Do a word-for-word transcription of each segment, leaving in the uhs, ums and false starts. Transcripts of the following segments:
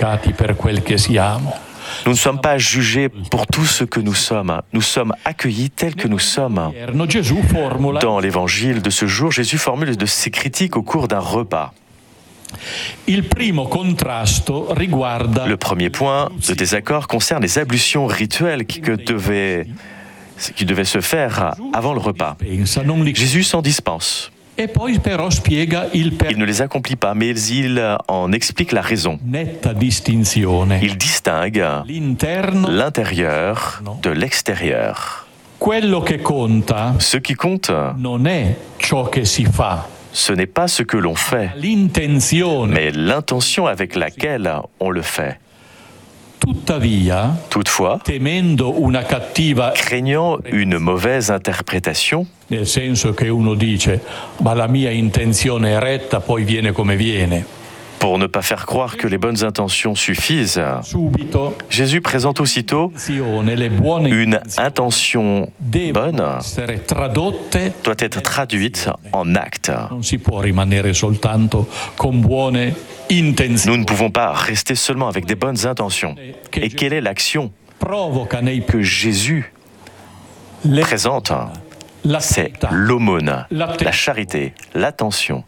giudicati per quel che siamo. Nous ne sommes pas jugés pour tout ce que nous sommes. Nous sommes accueillis tels que nous sommes. Dans l'évangile de ce jour, Jésus formule de ses critiques au cours d'un repas. Il primo contrasto riguarda Le premier point de désaccord concerne les ablutions rituelles qui, que devaient, qui devaient se faire avant le repas. Jésus s'en dispense. E poi però spiega il per... Il ne les accomplit pas, mais il en explique la raison. Netta distinzione. Il distingue L'interno l'intérieur de l'extérieur. Quello che conta Ce qui compte, non è ciò che si fa, ce n'est pas ce que l'on fait, l'intenzione. mais l'intention avec laquelle on le fait. Tuttavia, Toutefois, temendo una cattiva, craignant une mauvaise interprétation, nel senso che uno dice, ma la mia intenzione è retta, poi viene come viene. pour ne pas faire croire que les bonnes intentions suffisent, Subito, Jésus présente aussitôt le buone une intention bonne essere tradotte, doit être traduite en acte. non si può rimanere soltanto con buone intenzioni. Nous ne pouvons pas rester seulement avec des bonnes intentions. Et quelle est l'action Provoca nei que Jésus présente? C'est l'attenzione. l'aumône, la charité, l'attention.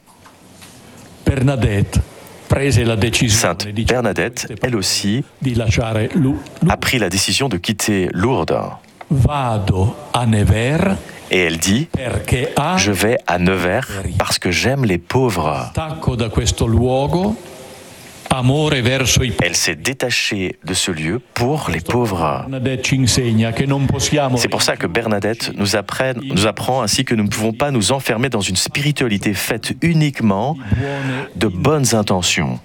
Bernadette prese la decisione Sainte di Bernadette, elle aussi, di lasciare Lu- a pris la décision de quitter Lourdes. Vado a Nevers Et elle dit, perché a je vais à Nevers parce que j'aime les pauvres. stacco da questo luogo amore verso i Elle s'est détachée de ce lieu pour les pauvres. Bernadette ci insegna che non possiamo C'est pour ça que Bernadette nous, apprenne, nous apprend ainsi que nous ne pouvons pas nous enfermer dans une spiritualité faite uniquement de bonnes intentions.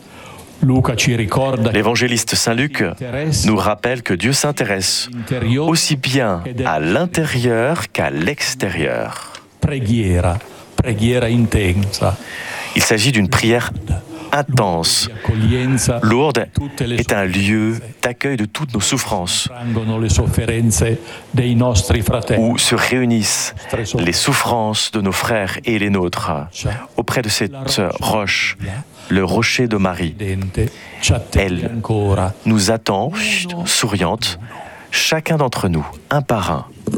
Luca ci ricorda che L'évangéliste Saint Luc nous rappelle que Dieu s'intéresse l'interiore aussi bien à l'intérieur qu'à l'extérieur. preghiera preghiera intensa Il s'agit d'une prière intense. accoglienza Lourdes tutte le est un lieu d'accueil de toutes nos souffrances, prangono le sofferenze dei nostri fratelli où se réunissent les souffrances de nos frères et les nôtres. Auprès de cette roche, le rocher de Marie, Presidente, ci attende Elle ancora nous attend, chut, souriante, chacun d'entre nous, un par un.